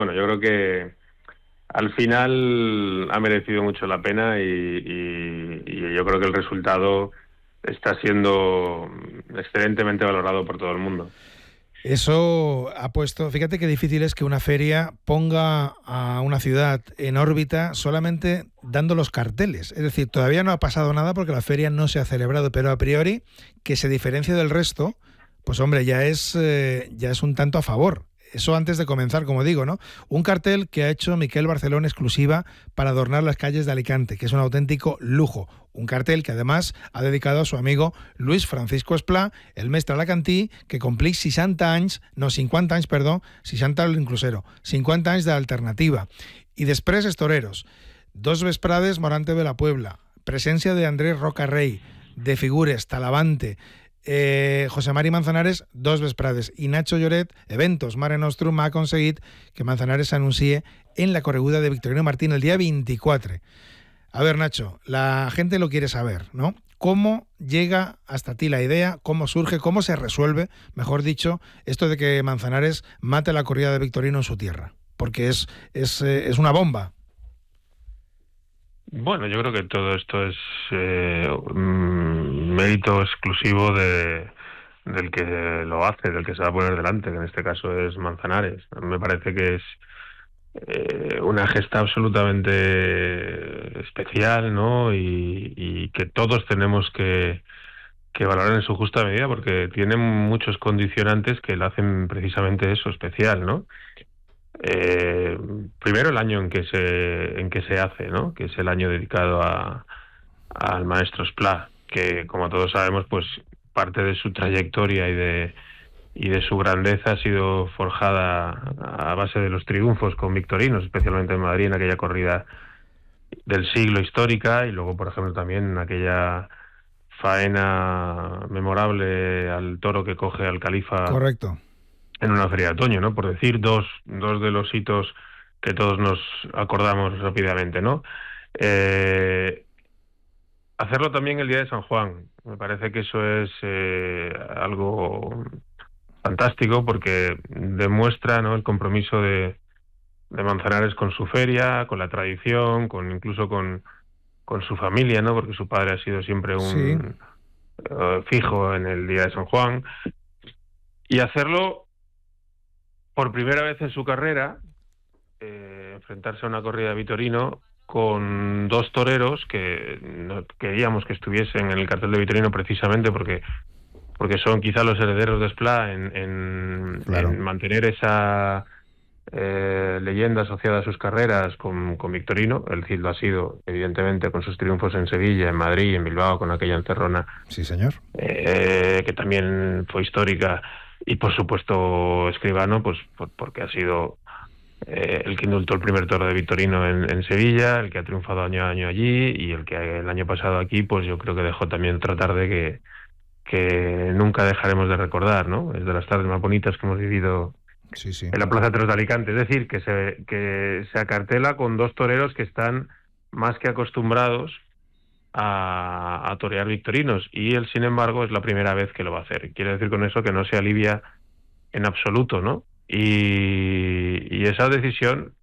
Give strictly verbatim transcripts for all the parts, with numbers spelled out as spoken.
Bueno, yo creo que al final ha merecido mucho la pena y, y, y yo creo que el resultado está siendo excelentemente valorado por todo el mundo. Eso ha puesto, fíjate qué difícil es que una feria ponga a una ciudad en órbita solamente dando los carteles. Es decir, todavía no ha pasado nada porque la feria no se ha celebrado, pero a priori que se diferencie del resto, pues hombre, ya es, eh, ya es un tanto a favor. Eso antes de comenzar, como digo, ¿no? Un cartel que ha hecho Miquel Barceló exclusiva para adornar las calles de Alicante, que es un auténtico lujo. Un cartel que además ha dedicado a su amigo Luis Francisco Esplà, el mestre alacantí, que compleix seixanta anys, no, cinquanta anys, perdó, seixanta l'inclusero, cinquanta anys d'alternativa. I després els toreros. Dos vesprades Morante de la Puebla, presència de Andrés Roca Rey, de Figures, Talavante, Eh, José Mari Manzanares, dos vesprades, y Nacho Lloret, Eventos Mare Nostrum, ha aconseguit que Manzanares s'anunciï en la correguda de Victorino Martín el día veinticuatro. A ver, Nacho, la gente lo quiere saber, ¿no? ¿Cómo llega hasta ti la idea? ¿Cómo surge? ¿Cómo se resuelve, mejor dicho, esto de que Manzanares mate la corrida de Victorino en su tierra? Porque es, es, eh, es una bomba. Bueno, yo creo que todo esto es eh, un mérito exclusivo de, del que lo hace, del que se va a poner delante, que en este caso es Manzanares. Me parece que es eh, una gesta absolutamente especial, ¿no? Y, y que todos tenemos que, que valorar en su justa medida, porque tiene muchos condicionantes que lo hacen precisamente eso, especial, ¿no? Eh, primero el año en que se en que se hace, ¿no? Que es el año dedicado a al maestro Esplà, que como todos sabemos, pues parte de su trayectoria y de y de su grandeza ha sido forjada a base de los triunfos con victorinos, especialmente en Madrid, en aquella corrida del siglo histórica, y luego, por ejemplo, también en aquella faena memorable al toro que coge al califa. Correcto. En una feria de otoño, ¿no? Por decir dos, dos de los hitos que todos nos acordamos rápidamente, ¿no? Eh, hacerlo también el día de San Juan. Me parece que eso es eh, algo fantástico, porque demuestra, ¿no?, el compromiso de, de Manzanares con su feria, con la tradición, con incluso con, con su familia, ¿no? Porque su padre ha sido siempre un Sí. uh, fijo en el día de San Juan. Y hacerlo por primera vez en su carrera, eh, enfrentarse a una corrida de Victorino con dos toreros que no queríamos que estuviesen en el cartel de Victorino, precisamente porque porque son quizá los herederos de Esplà en, en, Claro. en mantener esa eh, leyenda asociada a sus carreras con, con Victorino. El Cid lo ha sido, evidentemente, con sus triunfos en Sevilla, en Madrid, en Bilbao, con aquella encerrona, Sí, señor. eh, que también fue histórica. Y por supuesto Escribano, pues por, porque ha sido eh, el que indultó el primer toro de Victorino en, en Sevilla, el que ha triunfado año a año allí, y el que el año pasado aquí, pues yo creo que dejó también tratar de que, que nunca dejaremos de recordar, ¿no? Es de las tardes más bonitas que hemos vivido Sí, sí. en la Plaza de Toros de Alicante. Es decir, que se, que se acartela con dos toreros que están más que acostumbrados A, a torear victorinos, y él, sin embargo, es la primera vez que lo va a hacer. Quiere decir con eso que no se alivia en absoluto, ¿no? Y, y esa decisión,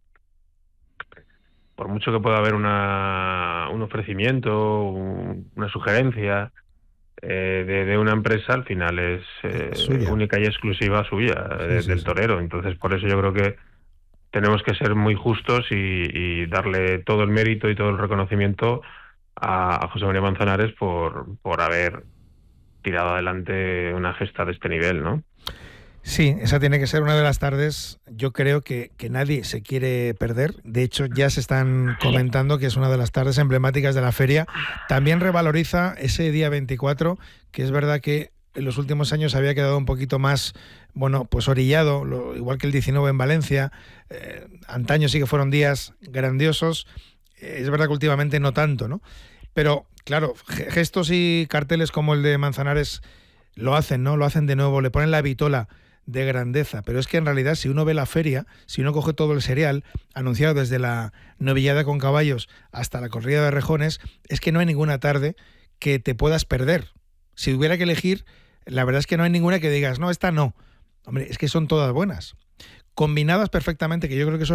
por mucho que pueda haber una, un ofrecimiento, un, una sugerencia eh, de, de una empresa, al final es eh, Suya. única y exclusiva suya, Sí, de, sí, del sí. torero. Entonces, por eso yo creo que tenemos que ser muy justos y, y darle todo el mérito y todo el reconocimiento a, a José María Manzanares por, por haber tirado adelante una gesta de este nivel, ¿no? Sí, esa tiene que ser una de las tardes, yo creo que, que nadie se quiere perder. De hecho, ya se están comentando que es una de las tardes emblemáticas de la feria. También revaloriza ese día veinticuatro, que es verdad que en los últimos años había quedado un poquito más, bueno, pues orillado, lo, igual que el diecinueve en Valencia. Eh, antaño sí que fueron días grandiosos. Eh, es verdad que últimamente no tanto, ¿no? Pero, claro, gestos y carteles como el de Manzanares lo hacen, ¿no? Lo hacen de nuevo, le ponen la vitola de grandeza, pero es que en realidad si uno ve la feria, si uno coge todo el serial anunciado desde la novillada con caballos hasta la corrida de rejones, es que no hay ninguna tarde que te puedas perder. Si hubiera que elegir, la verdad es que no hay ninguna que digas, no, esta no. Hombre, es que son todas buenas, combinadas perfectamente, que yo creo que son